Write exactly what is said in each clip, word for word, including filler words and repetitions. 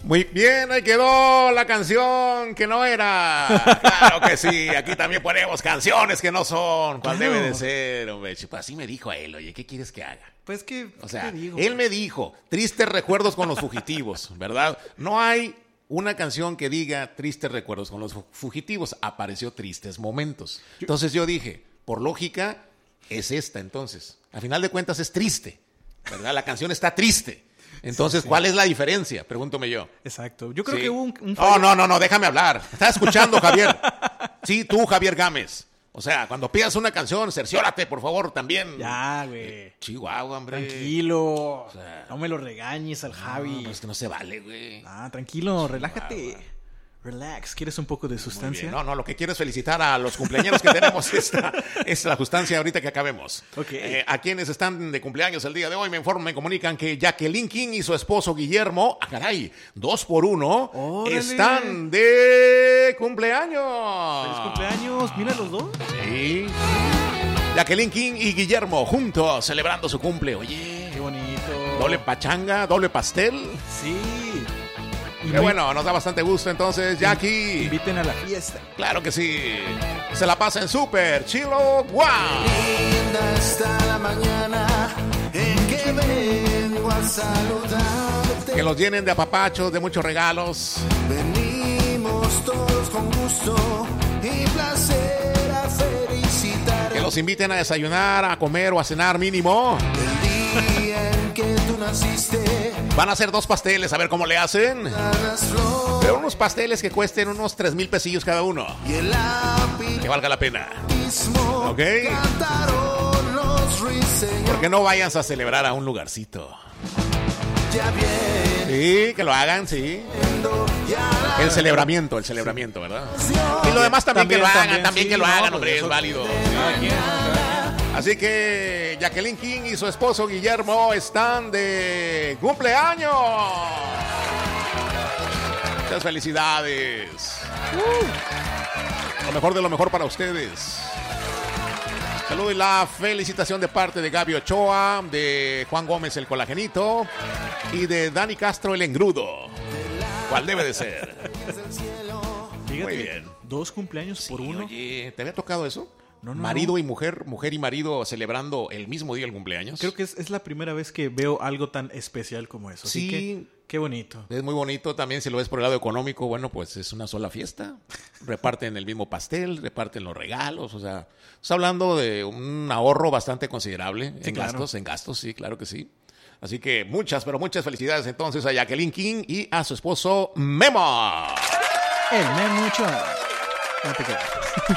Muy bien, ahí quedó la canción que no era. Claro que sí, aquí también ponemos canciones que no son. ¿Cuál Claro. debe de ser, hombre? Pues así me dijo a él, oye, ¿qué quieres que haga? Pues que, O sea, ¿qué digo? él me dijo, tristes recuerdos con los fugitivos, ¿verdad? No hay una canción que diga tristes recuerdos con los fu- fugitivos. Apareció tristes momentos. Entonces yo dije, por lógica, es esta entonces. A final de cuentas es triste, ¿verdad? La canción está triste. Entonces, Sí, sí. ¿cuál es la diferencia? Pregúntome yo. Exacto. Yo creo Sí. que hubo un, un No, fallo- no, no, no, déjame hablar. ¿Estás escuchando, Javier? Sí, tú, Javier Gámez. O sea, cuando pidas una canción, cerciórate, por favor, también. Ya, güey. Chihuahua, hombre. Tranquilo. sea, no me lo regañes al No, Javi. pero es que no se vale, güey. Ah, tranquilo, relájate. Relax. ¿Quieres un poco de Muy sustancia? bien. No, no, lo que quiero es felicitar a los cumpleaños que tenemos. Esta es la sustancia ahorita que acabemos. Ok. Eh, a quienes están de cumpleaños el día de hoy me informan, me comunican que Jacqueline King y su esposo Guillermo, ah, caray, dos por uno, Órale. están de cumpleaños. ¡Feliz cumpleaños! Mira los dos. Sí. Jacqueline King y Guillermo juntos celebrando su cumple. Oye, Qué bonito. doble pachanga, doble pastel. Sí. Y Qué no- bueno, nos da bastante gusto entonces, Jackie. Inviten a la fiesta. Claro que sí. Se la pasen súper chilo. ¡Wow! Linda está la mañana en que vengo a saludarte. Que los llenen de apapachos, de muchos regalos. Venimos todos con gusto y placer a felicitar Que los inviten a desayunar, a comer o a cenar mínimo. el día en que tú naciste. Van a hacer dos pasteles, a ver cómo le hacen. Las flores Pero unos pasteles que cuesten unos tres mil pesillos cada uno. y el lápiz Que valga la pena. mismo Ok. cantaron los ruiseñores. Porque no vayas a celebrar a un lugarcito. Ya viendo Sí, que lo hagan, sí. ya la El celebramiento, el celebramiento, ¿verdad? Y lo demás también, que También, lo hagan, también, también sí, que lo no, hagan, pues hombre, eso- es válido. Cada quien, ¿no? Así que Jacqueline King y su esposo Guillermo están de cumpleaños. Muchas felicidades. Lo mejor de lo mejor para ustedes. Saludo y la felicitación de parte de Gaby Ochoa, de Juan Gómez el Colagenito y de Dani Castro el Engrudo. ¿Cuál debe de ser? Fíjate, Muy bien. dos cumpleaños por Sí, uno. Oye, ¿te había tocado eso? No, no, Marido no. y mujer, mujer y marido celebrando el mismo día el cumpleaños. Creo que es, es la primera vez que veo algo tan especial como eso. Así Sí. que, qué bonito. Es muy bonito también si lo ves por el lado económico. Bueno, pues es una sola fiesta. Reparten el mismo pastel, reparten los regalos. O sea, está hablando de un ahorro bastante considerable Sí, en claro. gastos. En gastos, sí, claro que sí. Así que muchas, pero muchas felicidades entonces a Jacqueline King y a su esposo Memo. El Memucho. No te quedas.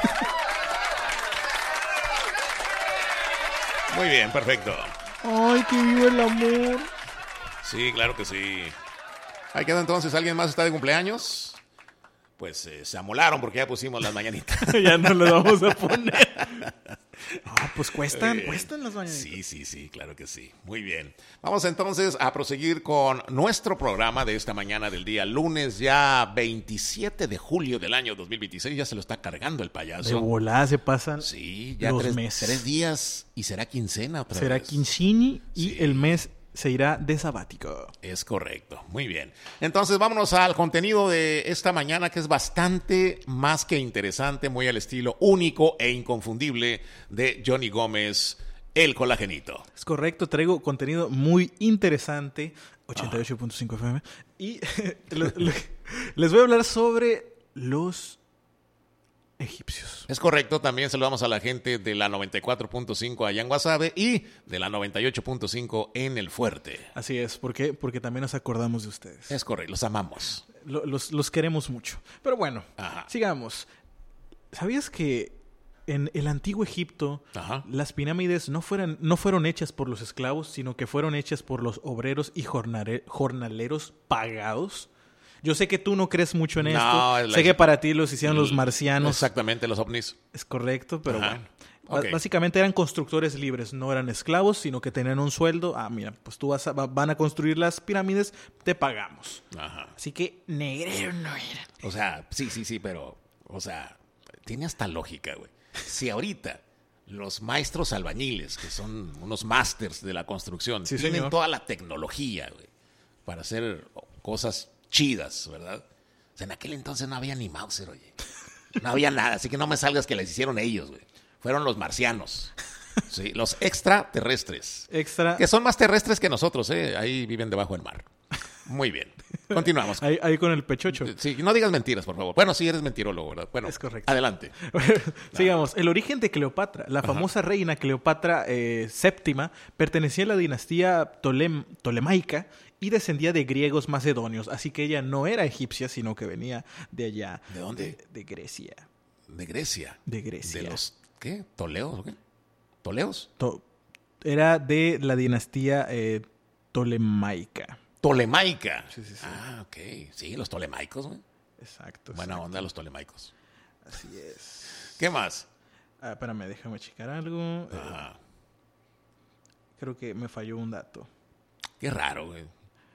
Muy bien, perfecto. Ay, que viva el amor. Sí, claro que sí. Ahí queda entonces. ¿Alguien más está de cumpleaños? Pues eh, se amolaron porque ya pusimos las mañanitas. Ya no lo vamos a poner. Ah, pues cuestan, Eh, cuestan las mañanitas. Sí, sí, sí, claro que sí. Muy bien. Vamos entonces a proseguir con nuestro programa de esta mañana del día lunes, ya veintisiete de julio del año dos mil veintiséis. Ya se lo está cargando el De payaso. volada se pasan Sí, ya los tres, meses. tres días y será quincena otra Será vez. quincini y Sí. el mes se irá de sabático. Es correcto, muy bien. Entonces vámonos al contenido de esta mañana que es bastante más que interesante, muy al estilo único e inconfundible de Johnny Gómez, el Colagenito. Es correcto, traigo contenido muy interesante, ochenta y ocho punto cinco F M, y lo- lo- les voy a hablar sobre los egipcios. Es correcto, también saludamos a la gente de la noventa y cuatro punto cinco allá en Guasave y de la noventa y ocho punto cinco en El Fuerte. Así es, ¿por qué? Porque también nos acordamos de ustedes. Es correcto, los amamos. Lo- Los, los queremos mucho. Pero bueno, Ajá. sigamos. ¿Sabías que en el antiguo Egipto Ajá. las pirámides no, fueran, no fueron hechas por los esclavos, sino que fueron hechas por los obreros y jornare- jornaleros pagados? Yo sé que tú no crees mucho en No, esto. es la- Sé que para ti los hicieron los marcianos. Exactamente, los ovnis. Es correcto, pero Ajá. bueno. Ba- Ok. Básicamente eran constructores libres, no eran esclavos, sino que tenían un sueldo. Ah, mira, pues tú vas a- va- van a construir las pirámides, te pagamos. Ajá. Así que negrero no eran. O sea, sí, sí, sí, pero, o sea, tiene hasta lógica, güey. Si ahorita los maestros albañiles, que son unos masters de la construcción, Sí, tienen señor. toda la tecnología, güey, para hacer cosas chidas, ¿verdad? O sea, en aquel entonces no había ni Mauser, oye. No había nada, así que no me salgas que les hicieron ellos, güey. Fueron los marcianos. Sí, los extraterrestres. Extra. Que son más terrestres que nosotros, ¿eh? Ahí viven debajo del mar. Muy bien. Continuamos. Ahí, ahí con el pechocho. Sí, no digas mentiras, por favor. Bueno, sí eres mentirólogo, ¿verdad? Bueno, Es correcto. adelante. Sigamos. El origen de Cleopatra. La famosa reina Cleopatra eh, séptima pertenecía a la dinastía Ptolem- Ptolemaica y descendía de griegos macedonios. Así que ella no era egipcia, sino que venía de allá. ¿De dónde? De, de Grecia. De Grecia. De Grecia. ¿De los qué? ¿Toleos o qué? ¿Toleos? To- era de la dinastía eh, Ptolemaica. Tolemaica. Sí, sí, sí. Ah, ok. Sí, los tolemaicos, güey. Exacto. Buena exacto. onda los tolemaicos. Así es. ¿Qué más? Ah, espérame, déjame checar algo. Eh, Ah, creo que me falló un dato. qué raro, güey.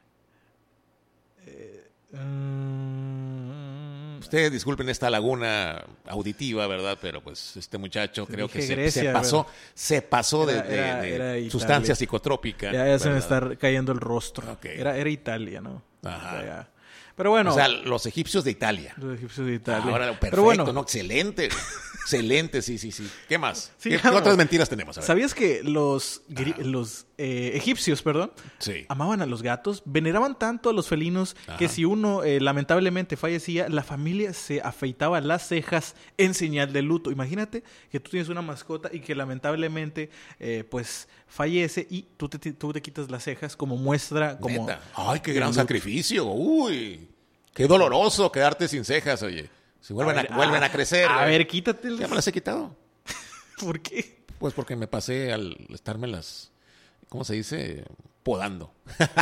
Mm, Ustedes disculpen esta laguna auditiva, ¿verdad? Pero pues este muchacho Te creo dije que se, Grecia, se pasó, ¿verdad? se pasó de, Era- de- era- de era Italia. sustancia psicotrópica. ya, ya se me ¿verdad? está cayendo el rostro. Ok. Era, era Italia, ¿no? Ajá. Ya, ya. Pero bueno, O sea, los egipcios de Italia. los egipcios de Italia. Ahora, perfecto, Pero bueno, ¿no? Excelente. Excelente, sí, sí, sí. ¿Qué más? Sí, ¿Qué, qué vamos. otras mentiras tenemos? A ver. ¿sabías que los, gri- los eh, egipcios, perdón, Sí. amaban a los gatos? Veneraban tanto a los felinos que Ajá. si uno eh, lamentablemente fallecía, la familia se afeitaba las cejas en señal de luto. Imagínate que tú tienes una mascota y que lamentablemente eh, pues fallece y tú te, tú te quitas las cejas como muestra, como... Neta. Ay, qué de gran luto. sacrificio. Uy, qué doloroso quedarte sin cejas, oye. Si vuelven a, ver, vuelven ah, a crecer. A güey. ver, quítate. Ya me las he quitado. ¿Por qué? Pues porque me pasé al estarme las, ¿cómo se dice? Podando.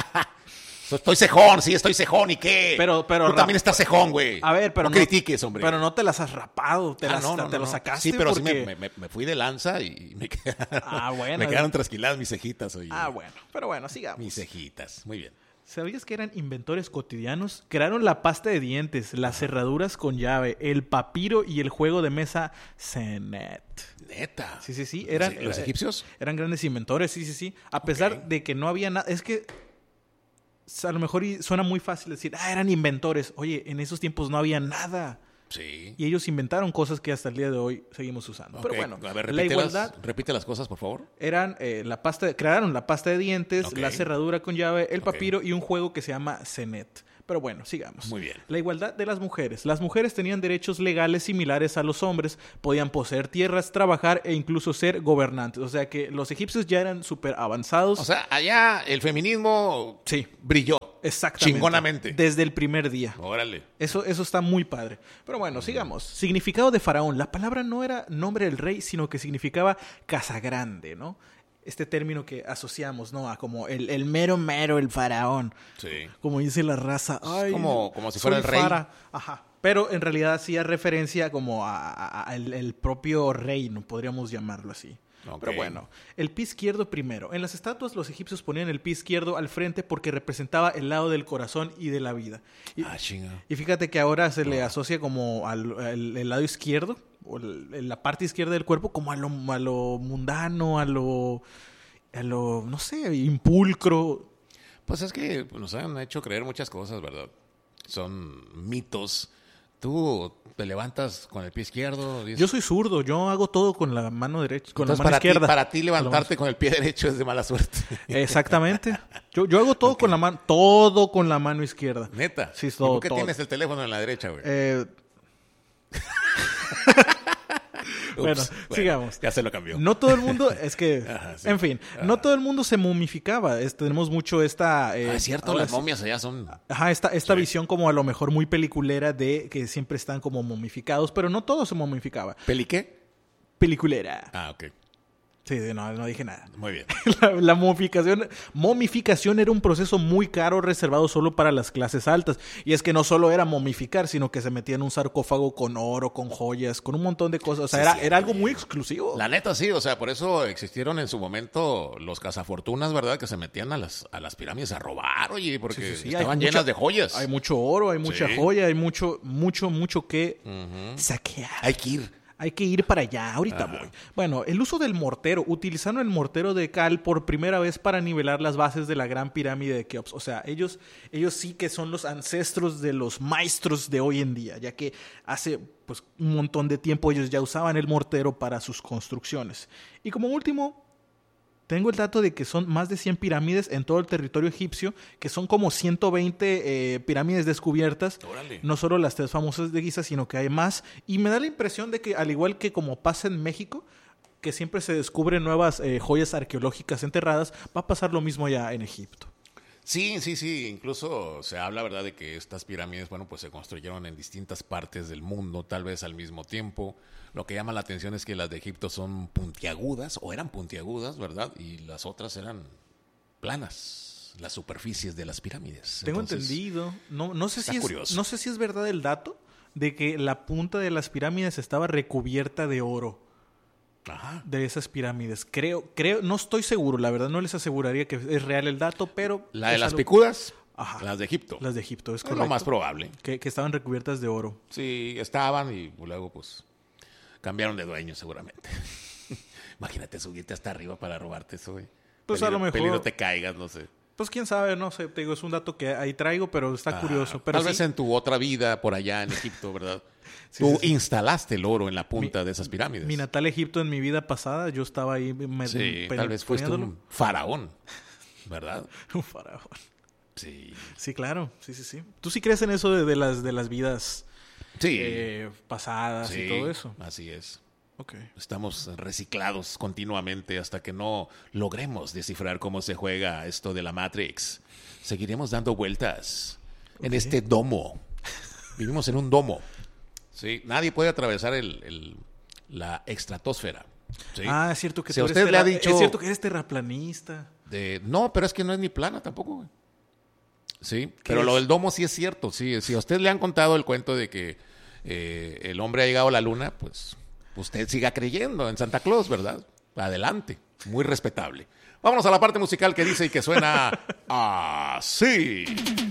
Estoy cejón, sí, estoy cejón, ¿y qué? Pero- pero Tú rap- también estás cejón, güey. A ver, pero no, critiques, hombre. Pero no te las has rapado, te, Ah, las, no, no, te no, lo no. sacaste Sí, pero sí porque... me, me- me fui de lanza y me quedaron, Ah, bueno. me quedaron trasquiladas mis cejitas, oye. Ah, bueno. Pero bueno, sigamos. Mis cejitas, muy bien. ¿Sabías que eran inventores cotidianos? Crearon la pasta de dientes, las cerraduras con llave, el papiro y el juego de mesa Senet. Neta. Sí, sí, sí. Eran, ¿Los, los eh, egipcios? Eran grandes inventores, sí, sí, sí. A pesar Ok. de que no había nada... Es que a lo mejor y suena muy fácil decir, ah, eran inventores. Oye, en esos tiempos no había nada. Sí. Y ellos inventaron cosas que hasta el día de hoy seguimos usando. Pero Ok, bueno, a ver, la repite igualdad... las, repite las cosas, por favor. Eran eh, la pasta, crearon la pasta de dientes, Ok. la cerradura con llave, el Ok. papiro y un juego que se llama Senet. Pero bueno, sigamos. Muy bien. La igualdad de las mujeres. Las mujeres tenían derechos legales similares a los hombres, podían poseer tierras, trabajar e incluso ser gobernantes. O sea que los egipcios ya eran súper avanzados. O sea, allá el feminismo sí, brilló. exactamente. Chingonamente. Desde el primer día. Órale. Eso, eso está muy padre. Pero bueno, sigamos. Significado de faraón. La palabra no era nombre del rey, sino que significaba casa grande, ¿no? Este término que asociamos, ¿no? A como el, el mero mero, el faraón. Sí. Como dice la raza. Ay, como- como si soy fuera el rey. fara. Ajá. Pero en realidad hacía referencia como a, a- a el, el propio rey, ¿no? Podríamos llamarlo así. Ok. Pero bueno, el pie izquierdo primero. En las estatuas los egipcios ponían el pie izquierdo al frente porque representaba el lado del corazón y de la vida. Y, Ah, chinga. y fíjate que ahora se le asocia como al, al- el lado izquierdo, o el- la parte izquierda del cuerpo, como a lo, a lo mundano, a lo, a lo, no sé, impulcro. Pues es que nos han hecho creer muchas cosas, ¿verdad? Son mitos. Tú te levantas con el pie izquierdo. dices- Yo soy zurdo, yo hago todo con la mano derecha, con Entonces, la mano para ti, izquierda. para ti Con la mano- levantarte con el pie derecho es de mala suerte. Exactamente. Yo, yo hago todo con la mano, todo con la mano izquierda. Neta. Sí, ¿Y todo, por qué todo. tienes el teléfono en la derecha, güey? Eh, Ups, bueno, sigamos. Ya se lo cambió. No todo el mundo, es que, Ajá, sí. en fin, no todo el mundo se momificaba. Es- tenemos mucho esta... eh, Ah, es cierto, ahora las sí- momias allá son... Ajá, esta, esta Sí. visión como a lo mejor muy peliculera de que siempre están como momificados, pero no todo se momificaba. ¿Peliqué? Peliculera. Ah, ok. Sí, no, no dije nada. Muy bien. La, la momificación, momificación era un proceso muy caro reservado solo para las clases altas. Y es que no solo era momificar, sino que se metía en un sarcófago con oro, con joyas, con un montón de cosas. O sea, Sí, era, cierto. era algo muy exclusivo. La neta sí, o sea, por eso existieron en su momento los cazafortunas, ¿verdad? Que se metían a las, a las pirámides a robar, oye, porque Sí, sí, sí, hay estaban mucha- llenas de joyas. Hay mucho oro, hay mucha Sí. joya, hay mucho, mucho, mucho que saquear. Hay que ir. hay que ir para allá, ahorita Ajá. voy. Bueno, el uso del mortero, utilizaron el mortero de cal por primera vez para nivelar las bases de la gran pirámide de Keops. O sea, ellos, ellos sí que son los ancestros de los maestros de hoy en día, ya que hace pues un montón de tiempo ellos ya usaban el mortero para sus construcciones. Y como último, tengo el dato de que son más de cien pirámides en todo el territorio egipcio, que son como ciento veinte eh, pirámides descubiertas. Órale. No solo las tres famosas de Giza, sino que hay más. Y me da la impresión de que, al igual que como pasa en México, que siempre se descubren nuevas eh, joyas arqueológicas enterradas, va a pasar lo mismo allá en Egipto. Sí, sí, sí. Incluso se habla, ¿verdad?, de que estas pirámides, bueno, pues se construyeron en distintas partes del mundo, tal vez al mismo tiempo. Lo que llama la atención es que las de Egipto son puntiagudas, o eran puntiagudas, ¿verdad? Y las otras eran planas, las superficies de las pirámides. Tengo Entonces, entendido. No, no, sé está si es, curioso. no sé si es verdad el dato de que la punta de las pirámides estaba recubierta de oro. Ajá. De esas pirámides. Creo, creo, no estoy seguro, la verdad no les aseguraría que es real el dato, pero... La de es las algo- picudas, Ajá. las de Egipto. Las de Egipto, es Es correcto. lo más probable. Que, que estaban recubiertas de oro. Sí, estaban y luego pues cambiaron de dueño seguramente. Imagínate subirte hasta arriba para robarte eso, güey. Pues, a Peligro- lo mejor- peligro te caigas, no sé. Pues quién sabe, no sé, te digo, es un dato que ahí traigo, pero está Ah, curioso. Pero tal sí, vez en tu otra vida por allá en Egipto, ¿verdad? Sí, Tú sí, sí. instalaste el oro en la punta de esas pirámides. mi natal Egipto en mi vida pasada, yo estaba ahí... Me, Sí, pe- tal vez fuiste poniéndolo. un faraón, ¿verdad? Un faraón. Sí. Sí, claro, sí, sí, sí. ¿Tú sí crees en eso de, de las, de las vidas Sí. eh, pasadas Sí, y todo eso? así es. Ok. Estamos reciclados continuamente hasta que no logremos descifrar cómo se juega esto de la Matrix. Seguiremos dando vueltas en Ok. este domo. Vivimos en un domo. Sí, nadie puede atravesar el, el- la estratosfera. ¿sí? Ah, es cierto que Si tú a eres usted le ha terra- dicho- Es cierto que eres terraplanista. De- no, pero es que no es ni plana tampoco, güey. Sí, pero es? lo del domo sí es cierto. Sí, si a usted le han contado el cuento de que eh, el hombre ha llegado a la luna, pues usted siga creyendo en Santa Claus, ¿verdad? Adelante, muy respetable. Vámonos a la parte musical que dice y que suena así.